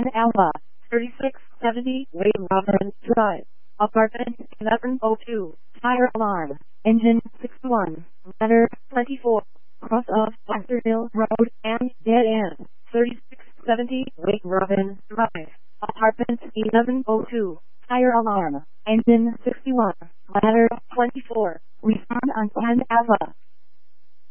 Alpha, 3670 Wade Robin Drive, Apartment 1102, Fire Alarm, Engine 61, Letter 24, cross of Westerville Road and Dead End, 3670 Wade Robin Drive, Apartment 1102, Fire Alarm, Engine 61, Letter 24, respond on 10 Alpha.